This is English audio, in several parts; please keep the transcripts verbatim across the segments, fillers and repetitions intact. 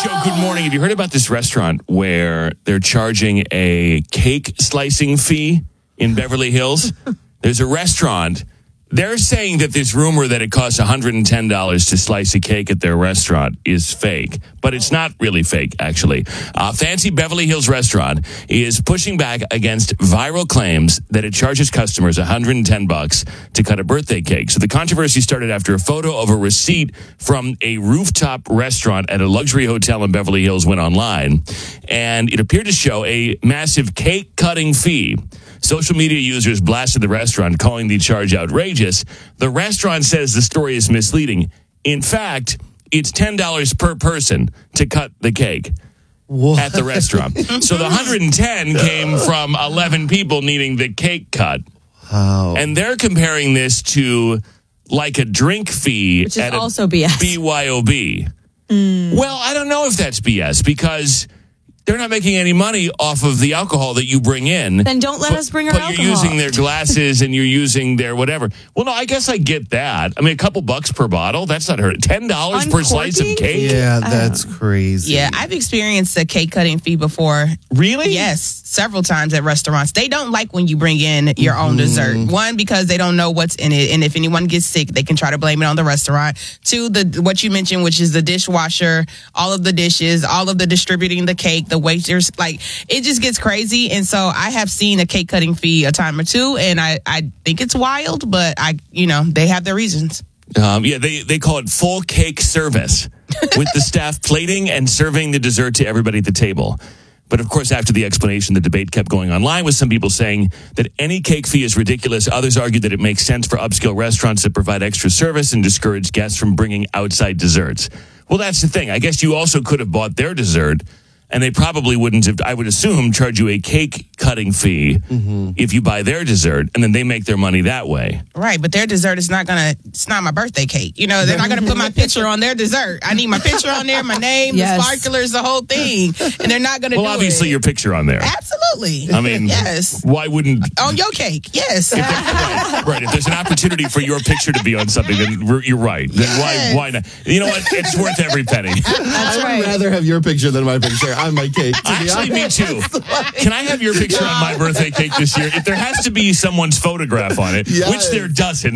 Joe, good morning. Have you heard about this restaurant where they're charging a cake slicing fee in Beverly Hills? There's a restaurant. They're saying that this rumor that it costs one hundred ten dollars to slice a cake at their restaurant is fake, but it's not really fake, actually. A fancy Beverly Hills restaurant is pushing back against viral claims that it charges customers one hundred ten bucks to cut a birthday cake. So the controversy started after a photo of a receipt from a rooftop restaurant at a luxury hotel in Beverly Hills went online, and it appeared to show a massive cake cutting fee. Social media users blasted the restaurant, calling the charge outrageous. The restaurant says the story is misleading. In fact, it's ten dollars per person to cut the cake what? at the restaurant. So the one hundred ten came from eleven people needing the cake cut. Wow. And they're comparing this to like a drink fee Which is at also a B S. B Y O B. Mm. Well, I don't know if that's B S because they're not making any money off of the alcohol that you bring in. Then don't let but, us bring our but alcohol. You're using their glasses and you're using their whatever. Well, no, I guess I get that. I mean, a couple bucks per bottle, that's not hurt. ten dollars per slice of cake? Yeah, that's crazy. Yeah, I've experienced a cake cutting fee before. Really? Yes, several times at restaurants. They don't like when you bring in your own dessert. One, because they don't know what's in it, and if anyone gets sick, they can try to blame it on the restaurant. Two, the what you mentioned, which is the dishwasher, all of the dishes, all of the distributing the cake, the waiters, like, it just gets crazy. And so I have seen a cake cutting fee a time or two, and I, I think it's wild, but I, you know, they have their reasons. Um, yeah, they, they call it full cake service with the staff plating and serving the dessert to everybody at the table. But of course, after the explanation, the debate kept going online with some people saying that any cake fee is ridiculous. Others argued that it makes sense for upscale restaurants that provide extra service and discourage guests from bringing outside desserts. Well, that's the thing. I guess you also could have bought their dessert, and they probably wouldn't have, I would assume, charge you a cake cutting fee mm-hmm. if you buy their dessert, and then they make their money that way. Right, but their dessert is not going to, it's not my birthday cake. You know, they're not going to put my picture on their dessert. I need my picture on there, my name, yes. the sparklers, the whole thing. And they're not going to well, do it. Well, obviously, your picture on there. Absolutely. I mean, yes. Why wouldn't... On your cake, yes. If right, right. If there's an opportunity for your picture to be on something, then you're right. Then yes. why why not? You know what? It's worth every penny. I would right. rather have your picture than my picture on my cake. Actually, me too. Can I have your picture on my birthday cake this year? If there has to be someone's photograph on it, yes. which there doesn't.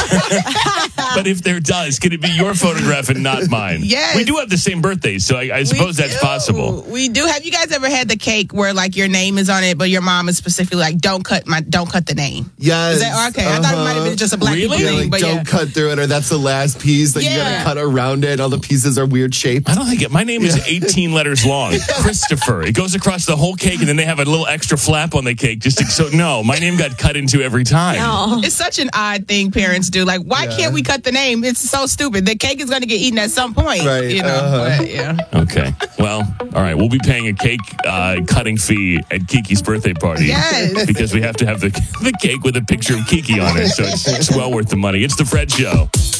But if there does, can it be your photograph and not mine? Yes. We do have the same birthdays, so I, I suppose we that's do. possible. We do. Have you guys ever had the cake where like your name is on it, but your mom is specifically like, don't cut my, don't cut the name? Yes. Is that okay? Uh-huh. I thought it might have been just a black really? people yeah, thing, like, but don't yeah. cut through it, or that's the last piece that yeah. you gotta cut around it. All the pieces are weird shaped. I don't think it. My name is eighteen letters long. Christopher. It goes across the whole cake, and then they have a little extra flap on the cake. Just to, so no, my name got cut into every time. No. It's such an odd thing parents do. Like, why yeah. can't we cut the name? It's so stupid. The cake is going to get eaten at some point. Right. You know. Uh-huh. But, yeah. Okay. Well, all right. We'll be paying a cake uh, cutting fee at Kiki's birthday party. Yes. Because we have to have the the cake with a picture of Kiki on it. So it's, it's well worth the money. It's the Fred Show.